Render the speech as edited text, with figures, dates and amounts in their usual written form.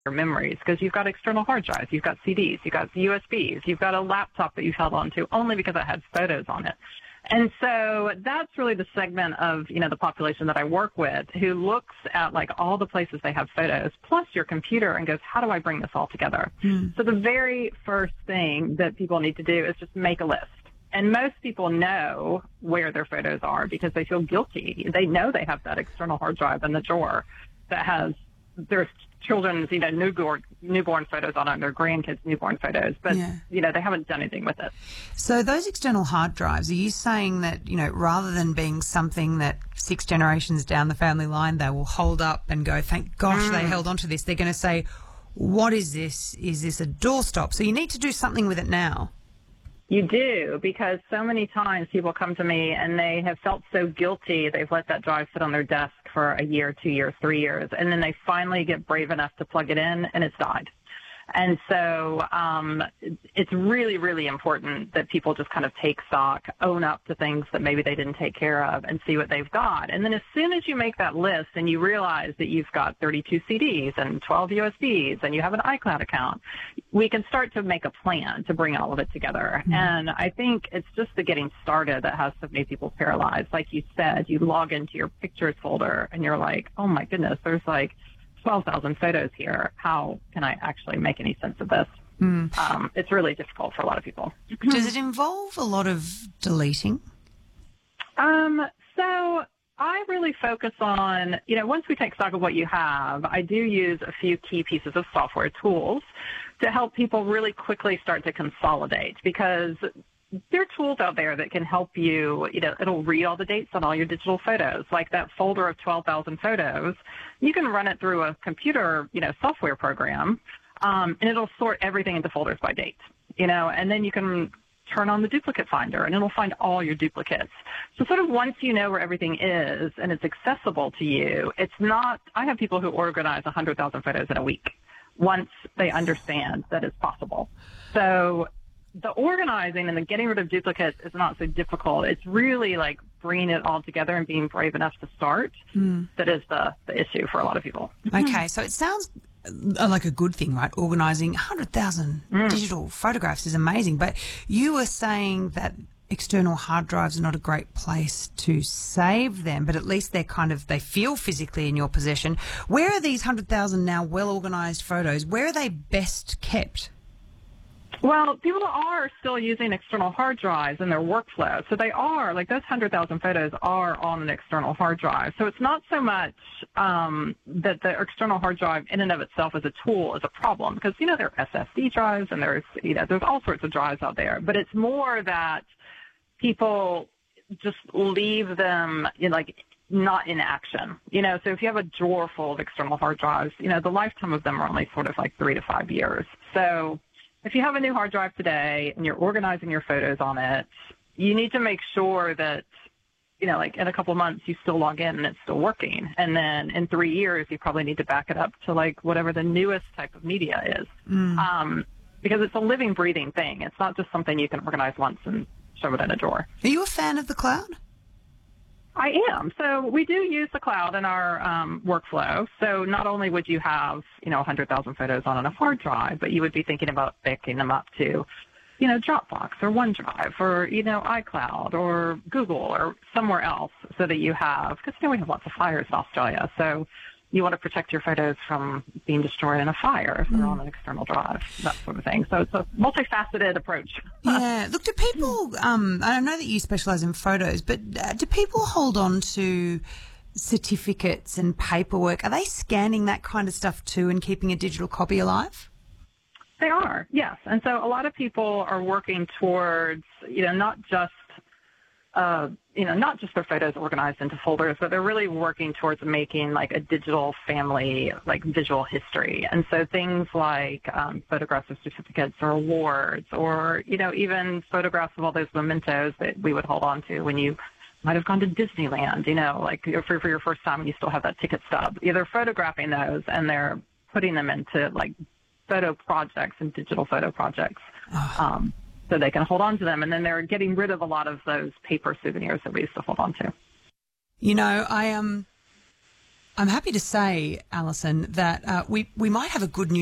your memories because you've got external hard drives, you've got CDs, you've got USBs, you've got a laptop that you've held onto only because it had photos on it. And so that's really the segment of, the population that I work with who looks at like all the places they have photos plus your computer and goes, how do I bring this all together? So the very first thing that people need to do is just make a list. And most people know where their photos are because they feel guilty. They know they have that external hard drive in the drawer that has their children's, newborn photos on it, their grandkids' newborn photos, but, they haven't done anything with it. So those external hard drives, are you saying that, rather than being something that 6 generations down the family line, they will hold up and go, thank gosh they held on to this, they're going to say, what is this? Is this a doorstop? So you need to do something with it now. You do, because so many times people come to me and they have felt so guilty they've let that drive sit on their desk for a year, 2 years, 3 years, and then they finally get brave enough to plug it in and it's died. And so it's really, really important that people just kind of take stock, own up to things that maybe they didn't take care of and see what they've got. And then as soon as you make that list and you realize that you've got 32 CDs and 12 USBs and you have an iCloud account, we can start to make a plan to bring all of it together. And I think it's just the getting started that has so many people paralyzed. Like you said, you log into your pictures folder and you're like, oh my goodness, there's like 12,000 photos here. How can I actually make any sense of this? It's really difficult for a lot of people. Does it involve a lot of deleting? So I really focus on, once we take stock of what you have, I do use a few key pieces of software tools to help people really quickly start to consolidate, because there are tools out there that can help you, it'll read all the dates on all your digital photos, like that folder of 12,000 photos. You can run it through a computer, software program, and it'll sort everything into folders by date, and then you can turn on the duplicate finder and it'll find all your duplicates. So sort of once you know where everything is and it's accessible to you, it's not, I have people who organize 100,000 photos in a week once they understand that it's possible. So the organizing and the getting rid of duplicates is not so difficult. It's really like bringing it all together and being brave enough to start that is the issue for a lot of people. Okay, so it sounds like a good thing, right? Organising 100,000 digital photographs is amazing. But you were saying that external hard drives are not a great place to save them, but at least they feel physically in your possession. Where are these 100,000 now well-organised photos? Where are they best kept? Well, people are still using external hard drives in their workflow. So they are, like those 100,000 photos are on an external hard drive. So it's not so much that the external hard drive in and of itself as a tool is a problem, because, there are SSD drives and there's all sorts of drives out there. But it's more that people just leave them not in action. So if you have a drawer full of external hard drives, the lifetime of them are only sort of like 3 to 5 years. So if you have a new hard drive today and you're organizing your photos on it, you need to make sure that, in a couple of months you still log in and it's still working. And then in 3 years, you probably need to back it up to whatever the newest type of media is. Because it's a living, breathing thing. It's not just something you can organize once and shove it in a drawer. Are you a fan of the cloud? I am. So we do use the cloud in our workflow. So not only would you have, 100,000 photos on a hard drive, but you would be thinking about backing them up to, Dropbox or OneDrive or, iCloud or Google or somewhere else so that you have, because, we have lots of fires in Australia. So you want to protect your photos from being destroyed in a fire if they're on an external drive, that sort of thing. So it's a multifaceted approach. Yeah. Look, do people, I know that you specialise in photos, but do people hold on to certificates and paperwork? Are they scanning that kind of stuff too and keeping a digital copy alive? They are, yes. And so a lot of people are working towards, not just their photos organized into folders, but they're really working towards making a digital family, visual history. And so things like photographs of certificates or awards or, even photographs of all those mementos that we would hold on to when you might have gone to Disneyland, for your first time and you still have that ticket stub. They're photographing those and they're putting them into photo projects and digital photo projects. So they can hold on to them. And then they're getting rid of a lot of those paper souvenirs that we used to hold on to. I'm happy to say, Alison, that we might have a good news